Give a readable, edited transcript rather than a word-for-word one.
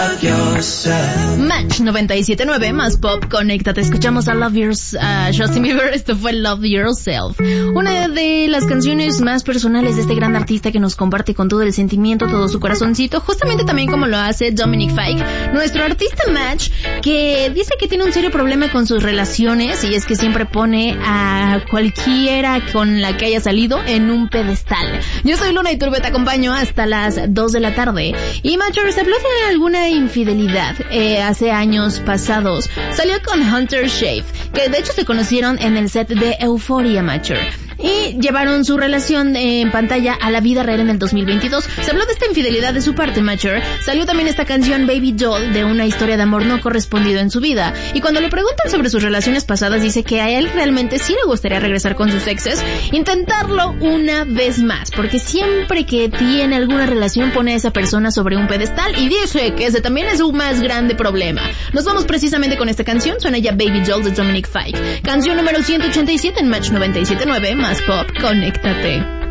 love yourself. Match 97.9 más pop, conéctate. Escuchamos a Justin Bieber. Esto fue Love Yourself, una de las canciones más personales de este gran artista que nos comparte con todo el sentimiento, todo su corazoncito, justamente también como lo hace Dominic Fike, nuestro artista Match, que dice que tiene un serio problema con sus relaciones, y es que siempre pone a cualquiera con la que haya salido en un pedestal. Yo soy Luna Iturbe, te acompaño hasta las 2 de la tarde. Y Matcher se habló de alguna infidelidad hace años pasados. Salió con Hunter Schaaf, que de hecho se conocieron en el set de Euphoria, Matcher, y llevaron su relación en pantalla a la vida real en el 2022. Se habló de esta infidelidad de su parte, Matcher. Salió también esta canción Baby Doll, de una historia de amor no correspondido en su vida. Y cuando le preguntan sobre sus relaciones pasadas, dice que a él realmente sí le gustaría regresar con sus exes, intentarlo una vez más, porque siempre que tiene alguna relación pone a esa persona sobre un pedestal, y dice que ese también es su más grande problema. Nos vamos precisamente con esta canción. Suena ya Baby Doll de Dominic Fike, canción número 187 en Match 97.9 más pop, conéctate.